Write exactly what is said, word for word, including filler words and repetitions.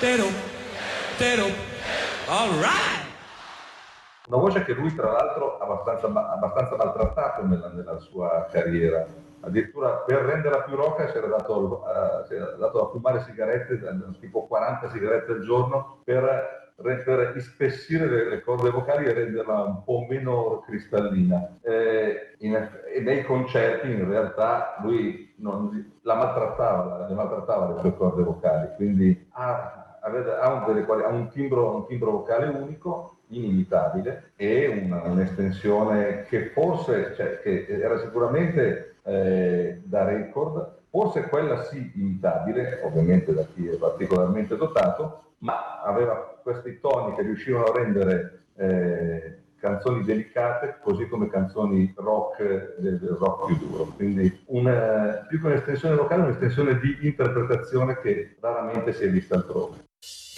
Tero, Tero, all right. Una voce che lui tra l'altro ha abbastanza, abbastanza maltrattato nella, nella sua carriera, addirittura per renderla più rocca si era dato, uh, si era dato a fumare sigarette, tipo quaranta sigarette al giorno per, per ispessire le, le corde vocali e renderla un po' meno cristallina. Eh, in, e nei concerti in realtà lui non, la maltrattava, le maltrattava le sue corde vocali, quindi ha, ha, un, delle, ha un, timbro, un timbro vocale unico, inimitabile, e una, un'estensione che forse, cioè, che era sicuramente eh, da record, forse quella sì imitabile, ovviamente da chi è particolarmente dotato, ma aveva questi toni che riuscivano a rendere eh, canzoni delicate, così come canzoni rock, del, del rock più duro. Quindi una, più che un'estensione vocale, un'estensione di interpretazione che raramente si è vista altrove.